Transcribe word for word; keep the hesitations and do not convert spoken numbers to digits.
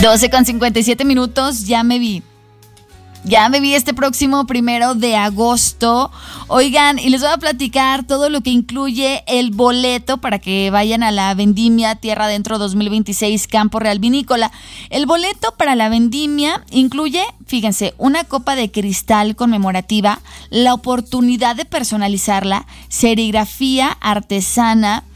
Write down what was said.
doce con cincuenta y siete minutos, ya me vi. Ya me vi este próximo primero de agosto. Oigan, y les voy a platicar todo lo que incluye el boleto para que vayan a la Vendimia Tierra Adentro dos mil veintiséis Campo Real Vinícola. El boleto para la vendimia incluye, fíjense, una copa de cristal conmemorativa, la oportunidad de personalizarla, serigrafía artesana,